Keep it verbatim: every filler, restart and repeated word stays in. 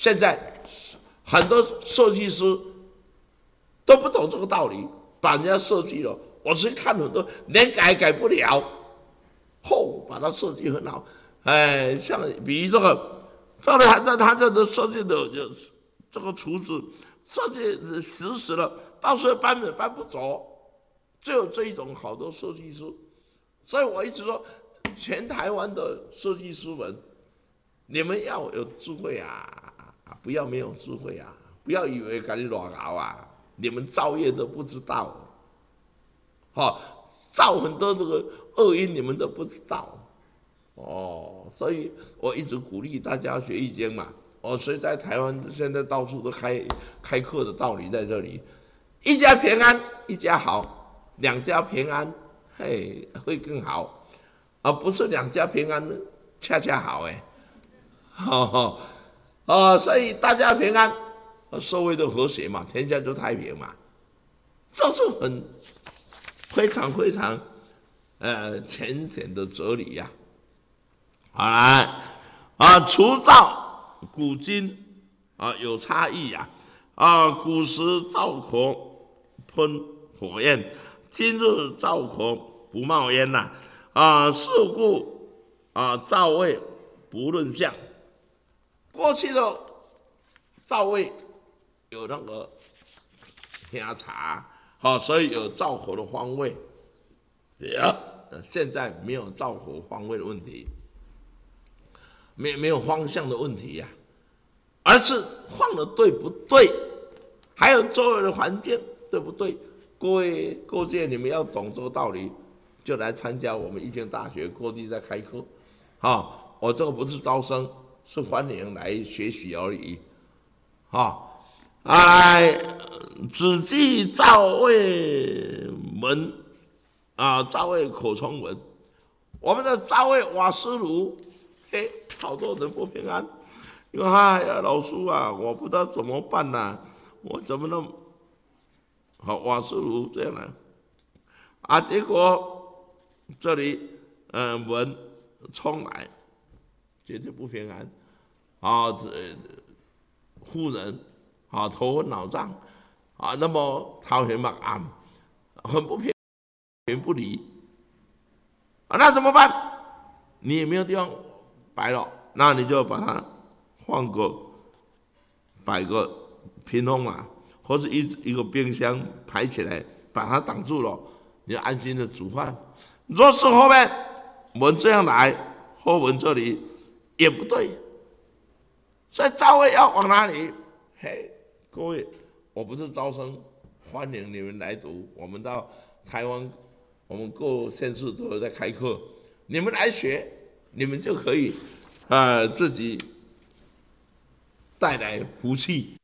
现在很多设计师都不懂这个道理，把人家设计了，我是看很多连改改不了，后把它设计很好。哎，像比如这个，赵丽涵在他这的设计的这个厨子设计实施了，到时候搬也搬不走，只有这一种好多设计师。所以我一直说，全台湾的设计师们，你们要有智慧啊，不要没有智慧啊，不要以为赶紧乱搞啊，你们造业都不知道，好、哦，造很多这个恶因你们都不知道，哦，所以我一直鼓励大家学易经嘛。哦，所以在台湾现在到处都开开课的道理在这里，一家平安一家好，两家平安。嘿，会更好，而不是两家平安，恰恰好哎，哦哦，所以大家平安，社会的和谐嘛，天下就太平嘛，这是很非常非常呃浅显的哲理呀、啊。好来啊，除灶古今啊有差异呀、啊，啊古时灶口喷火焰。今日灶口不冒烟呐、啊，啊，是故啊，灶位不论相。过去的灶位有那个香茶，好、啊，所以有灶火的方位。啊、现在没有灶火方位的问题，没没有方向的问题呀、啊，而是放的对不对，还有周围的环境对不对。各位各界，你们要懂这个道理，就来参加我们易经大学，各地在开课。好、哦，我这个不是招生，是欢迎来学习而已。好、哦，哎，只记灶位门啊，灶位口冲门。我们的灶位瓦斯炉，嘿，好多人不平安，因为哎呀，老师啊，我不知道怎么办呐、啊，我怎么能？好，瓦斯炉这样来，啊，结果这里呃门冲来，绝对不平安，啊，呃，妇人啊头昏脑胀，啊，那么头很暗，很不平平不离，啊，那怎么办？你也没有地方摆了，那你就把它换个摆个屏风嘛。或是一一个冰箱排起来，把它挡住了，你就安心的煮饭。若是后面门这样来，后门这里也不对，所以灶位要往哪里？嘿，各位，我不是招生，欢迎你们来读。我们到台湾，我们各县市都有在开课，你们来学，你们就可以，呃，自己带来福气。